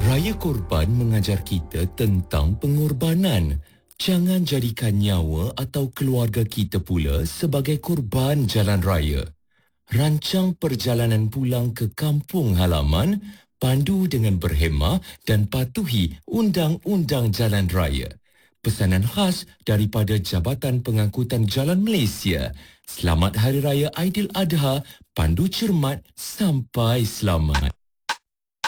Raya Korban mengajar kita tentang pengorbanan. Jangan jadikan nyawa atau keluarga kita pula sebagai korban jalan raya. Rancang perjalanan pulang ke kampung halaman, pandu dengan berhemah dan patuhi undang-undang jalan raya. Pesanan khas daripada Jabatan Pengangkutan Jalan Malaysia. Selamat Hari Raya Aidiladha, pandu cermat sampai selamat.